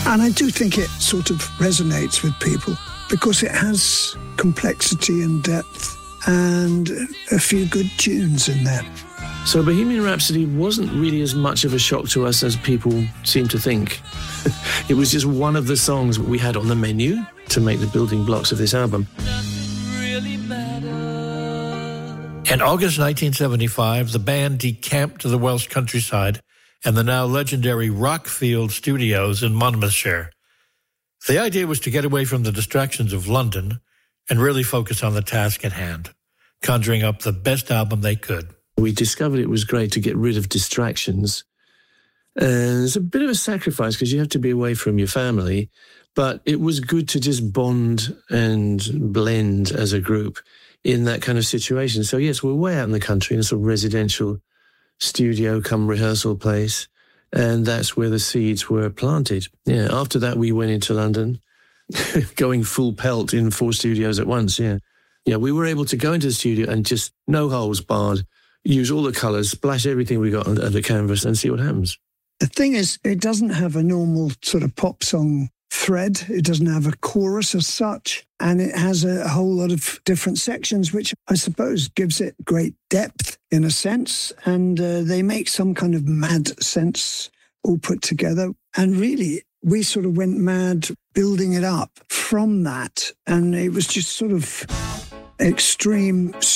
And I do think it sort of resonates with people because it has complexity and depth and a few good tunes in there. So Bohemian Rhapsody wasn't really as much of a shock to us as people seem to think. It was just one of the songs we had on the menu to make the building blocks of this album. In August 1975, the band decamped to the Welsh countryside and the now legendary Rockfield Studios in Monmouthshire. The idea was to get away from the distractions of London and really focus on the task at hand, conjuring up the best album they could. We discovered it was great to get rid of distractions. It's a bit of a sacrifice because you have to be away from your family, but it was good to just bond and blend as a group in that kind of situation. So yes, we're way out in the country in a sort of residential studio come rehearsal place, and that's where the seeds were planted. Yeah, after that we went into London, going full pelt in 4 studios at once, yeah. Yeah, we were able to go into the studio and just no holes barred, use all the colours, splash everything we got on the canvas and see what happens. The thing is, it doesn't have a normal sort of pop song thread. It doesn't have a chorus as such. And it has a whole lot of different sections, which I suppose gives it great depth in a sense. And they make some kind of mad sense all put together. And really, we sort of went mad building it up from that. And it was just sort of extreme